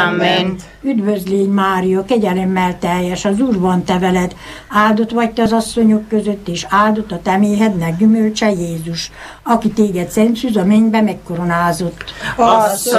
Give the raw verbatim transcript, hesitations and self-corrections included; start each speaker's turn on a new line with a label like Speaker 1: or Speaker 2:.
Speaker 1: Amen.
Speaker 2: Üdvözlégy Mária, kegyelemmel teljes, az Úr van te veled, áldott vagy te az asszonyok között, és áldott a te méhednek gyümölcse Jézus, aki téged szent szűz a mennybe megkoronázott.
Speaker 1: Asszonyom,